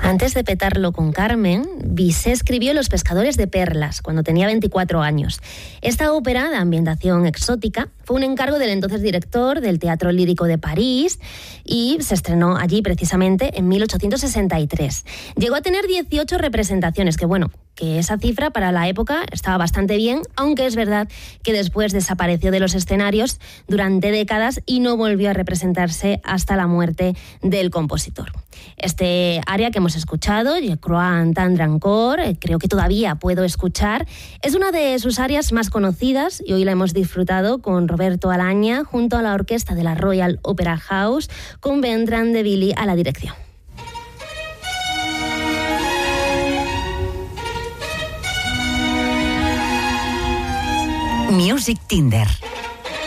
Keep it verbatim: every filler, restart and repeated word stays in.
Antes de petarlo con Carmen, Bizet escribió Los pescadores de perlas cuando tenía veinticuatro años. Esta ópera de ambientación exótica fue un encargo del entonces director del Teatro Lírico de París y se estrenó allí precisamente en mil ochocientos sesenta y tres. Llegó a tener dieciocho representaciones, que bueno, que esa cifra para la época estaba bastante bien, aunque es verdad que después desapareció de los escenarios durante décadas y no volvió a representarse hasta la muerte del compositor. Este aria que hemos escuchado, Je crois entendre encore, creo que todavía puedo escuchar, es una de sus arias más conocidas y hoy la hemos disfrutado con Roberto Alaña junto a la orquesta de la Royal Opera House con Bertrand de Billy a la dirección. Music Tinder.